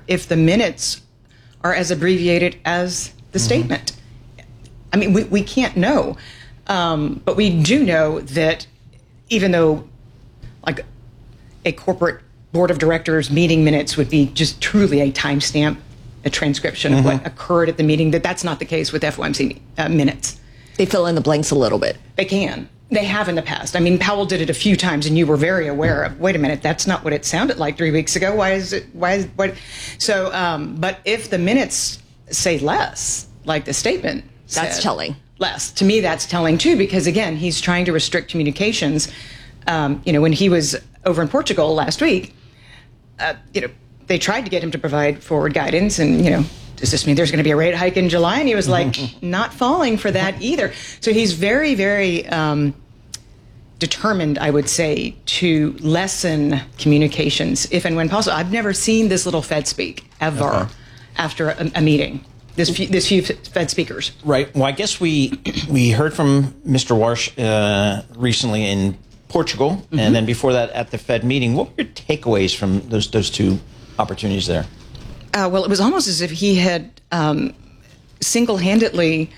if the minutes are as abbreviated as the statement. I mean, we can't know. But we do know that even though, like, a corporate board of directors meeting minutes would be just truly a timestamp, a transcription of what occurred at the meeting, that's not the case with FOMC minutes. They fill in the blanks a little bit. They can. They have in the past. I mean, Powell did it a few times, and you were very aware of, wait a minute, that's not what it sounded like 3 weeks ago. So, but if the minutes say less, like the statement That's said, telling. Less. To me, that's telling, too, because, again, he's trying to restrict communications. When he was over in Portugal last week, they tried to get him to provide forward guidance, and, does this mean there's going to be a rate hike in July? And he was like, not falling for that either. So he's very, very determined, I would say, to lessen communications if and when possible. I've never seen this little Fed speak ever after a meeting. This few Fed speakers. Right. Well, I guess we heard from Mr. Warsh recently in Portugal, and then before that at the Fed meeting. What were your takeaways from those two opportunities there? Well, it was almost as if he had single-handedly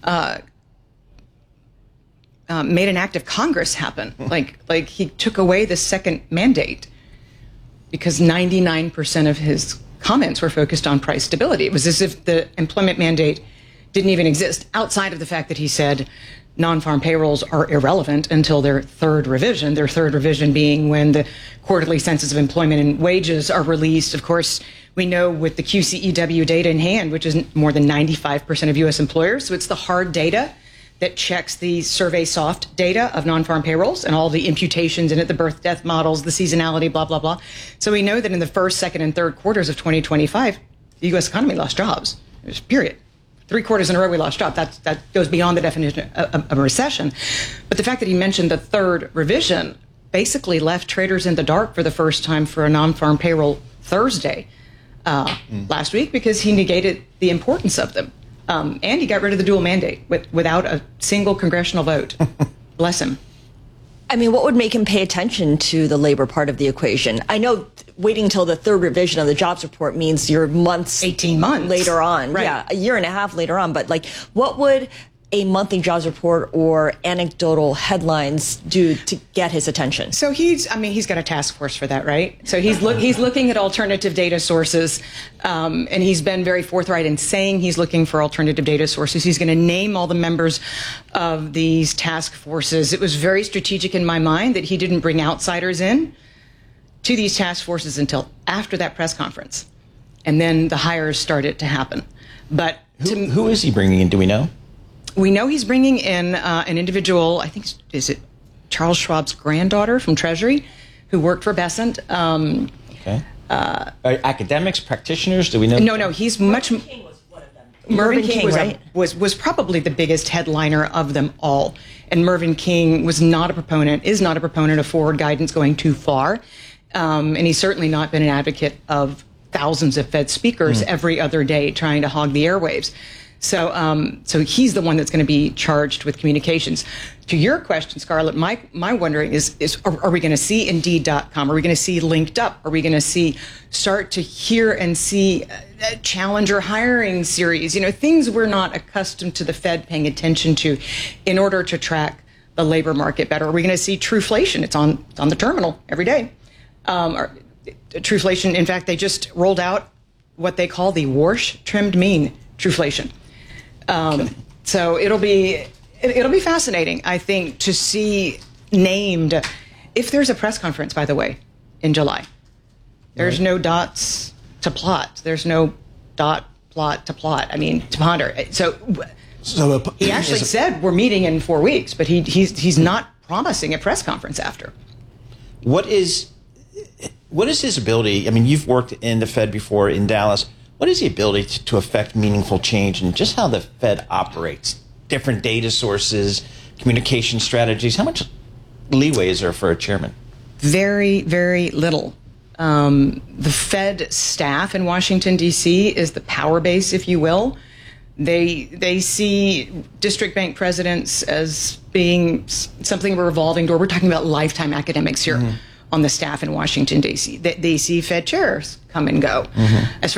made an act of Congress happen. like he took away the second mandate because 99% of his comments were focused on price stability. It was as if the employment mandate didn't even exist, outside of the fact that he said non-farm payrolls are irrelevant until their third revision being when the quarterly census of employment and wages are released. Of course, we know with the QCEW data in hand, which is more than 95% of U.S. employers, so it's the hard data that checks the survey soft data of non-farm payrolls and all the imputations in it, the birth death models, the seasonality, blah, blah, blah. So we know that in the first, second, and third quarters of 2025, the U.S. economy lost jobs. Period. 3 quarters in a row we lost jobs. That goes beyond the definition of a recession. But the fact that he mentioned the third revision basically left traders in the dark for the first time for a non-farm payroll Thursday last week, because he negated the importance of them. And he got rid of the dual mandate without a single congressional vote. Bless him. I mean, what would make him pay attention to the labor part of the equation? I know waiting until the third revision of the jobs report means you're 18 months later on. Right. Yeah, a year and a half later on. But, what would a monthly jobs report or anecdotal headlines do to get his attention? So he's got a task force for that, right? So he's looking at alternative data sources, and he's been very forthright in saying he's looking for alternative data sources. He's going to name all the members of these task forces. It was very strategic in my mind that he didn't bring outsiders in to these task forces until after that press conference, and then the hires started to happen. But who is he bringing in? Do we know? We know he's bringing in an individual, I think, is it Charles Schwab's granddaughter from Treasury, who worked for Bessent. Academics, practitioners, do we know? No, he's much... Mervyn King was one of them. Mervyn King right? was probably the biggest headliner of them all. And Mervyn King is not a proponent of forward guidance going too far. And he's certainly not been an advocate of thousands of Fed speakers every other day trying to hog the airwaves. So he's the one that's going to be charged with communications. To your question, Scarlett, my wondering is are we going to see Indeed.com? Are we going to see Linked Up? Are we going to start to hear and see Challenger hiring series? Things we're not accustomed to the Fed paying attention to in order to track the labor market better. Are we going to see Truflation? It's on the terminal every day. Truflation, in fact, they just rolled out what they call the Warsh trimmed mean Truflation. So it'll be fascinating, I think, to see named, if there's a press conference, by the way, in July. There's no dots to plot. There's no dot plot to plot. To ponder. So he actually said we're meeting in 4 weeks, but he's not promising a press conference after. What is his ability? You've worked in the Fed before in Dallas. What is the ability to affect meaningful change in just how the Fed operates? Different data sources, communication strategies. How much leeway is there for a chairman? Very, very little. The Fed staff in Washington, D.C. is the power base, if you will. They see district bank presidents as being something of a revolving door. We're talking about lifetime academics here on the staff in Washington, D.C. They see Fed chairs come and go. As